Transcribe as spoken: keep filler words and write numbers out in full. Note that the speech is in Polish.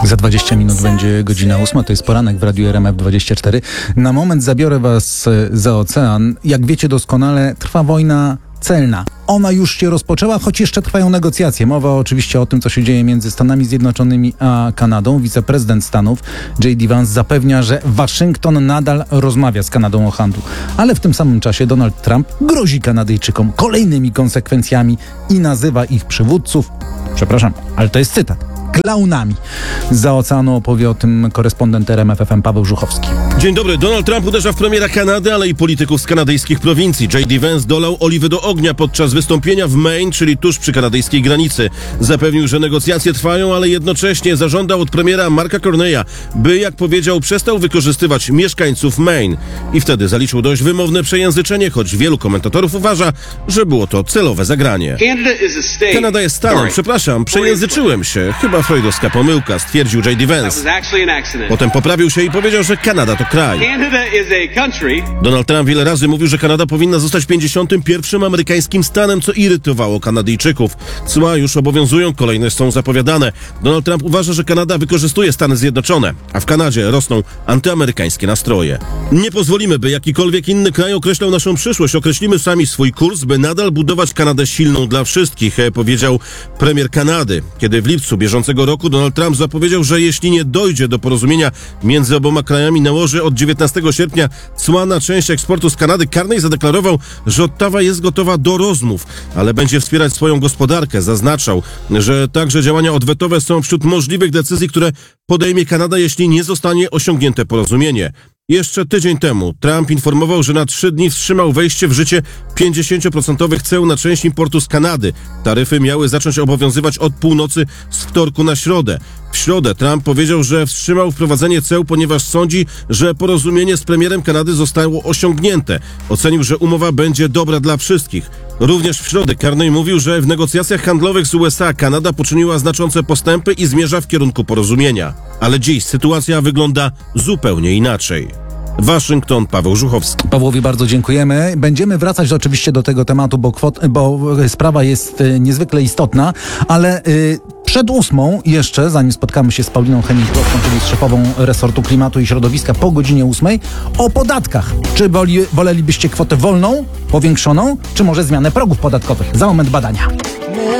Za dwadzieścia minut będzie godzina ósma, to jest poranek w Radiu R M F dwadzieścia cztery. Na moment zabiorę was za ocean. Jak wiecie doskonale, trwa wojna celna. Ona już się rozpoczęła, choć jeszcze trwają negocjacje. Mowa oczywiście o tym, co się dzieje między Stanami Zjednoczonymi a Kanadą. Wiceprezydent Stanów J D Vance zapewnia, że Waszyngton nadal rozmawia z Kanadą o handlu. Ale w tym samym czasie Donald Trump grozi Kanadyjczykom kolejnymi konsekwencjami i nazywa ich przywódców, przepraszam, ale to jest cytat, klaunami. Za oceanu opowie o tym korespondent R M F F M Paweł Żuchowski. Dzień dobry. Donald Trump uderza w premiera Kanady, ale i polityków z kanadyjskich prowincji. J D Vance dolał oliwy do ognia podczas wystąpienia w Maine, czyli tuż przy kanadyjskiej granicy. Zapewnił, że negocjacje trwają, ale jednocześnie zażądał od premiera Marka Carneya, by, jak powiedział, przestał wykorzystywać mieszkańców Maine. I wtedy zaliczył dość wymowne przejęzyczenie, choć wielu komentatorów uważa, że było to celowe zagranie. Kanada jest stanem. Przepraszam, przejęzyczyłem się. Chyba freudowska pomyłka, stwierdził J D Vance. Potem poprawił się i powiedział, że Kanada to kraj. Donald Trump wiele razy mówił, że Kanada powinna zostać pięćdziesiątym pierwszym amerykańskim stanem, co irytowało Kanadyjczyków. Cła już obowiązują, kolejne są zapowiadane. Donald Trump uważa, że Kanada wykorzystuje Stany Zjednoczone, a w Kanadzie rosną antyamerykańskie nastroje. Nie pozwolimy, by jakikolwiek inny kraj określał naszą przyszłość. Określimy sami swój kurs, by nadal budować Kanadę silną dla wszystkich, powiedział premier Kanady. Kiedy w lipcu bieżącego roku Donald Trump zapowiedział, że jeśli nie dojdzie do porozumienia między oboma krajami, nałoży od dziewiętnastego sierpnia cła na część eksportu z Kanady, Carney zadeklarował, że Ottawa jest gotowa do rozmów, ale będzie wspierać swoją gospodarkę. Zaznaczał, że także działania odwetowe są wśród możliwych decyzji, które podejmie Kanada, jeśli nie zostanie osiągnięte porozumienie. Jeszcze tydzień temu Trump informował, że na trzy dni wstrzymał wejście w życie pięćdziesięcioprocentowych ceł na część importu z Kanady. Taryfy miały zacząć obowiązywać od północy z wtorku na środę. W środę Trump powiedział, że wstrzymał wprowadzenie ceł, ponieważ sądzi, że porozumienie z premierem Kanady zostało osiągnięte. Ocenił, że umowa będzie dobra dla wszystkich. Również w środę Carney mówił, że w negocjacjach handlowych z U S A Kanada poczyniła znaczące postępy i zmierza w kierunku porozumienia. Ale dziś sytuacja wygląda zupełnie inaczej. Waszyngton, Paweł Żuchowski. Pawłowi bardzo dziękujemy. Będziemy wracać oczywiście do tego tematu, bo, kwot, bo sprawa jest y, niezwykle istotna, ale y, przed ósmą jeszcze, zanim spotkamy się z Pauliną Hennig-Kloską, czyli z szefową resortu klimatu i środowiska po godzinie ósmej, o podatkach. Czy woli, wolelibyście kwotę wolną, powiększoną, czy może zmianę progów podatkowych? Za moment badania.